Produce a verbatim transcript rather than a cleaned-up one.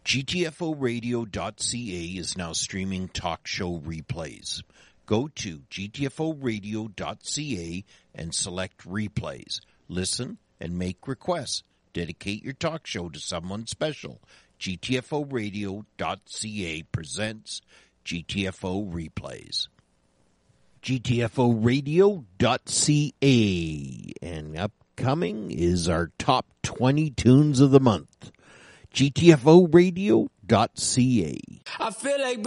G T F O radio dot C A is now streaming talk show replays. Go to G T F O radio dot C A and select replays. Listen and make requests. Dedicate your talk show to someone special. G T F O radio dot C A presents G T F O replays. G T F O radio dot C A, and upcoming is our top twenty tunes of the month. G T F O radio dot C A. I feel like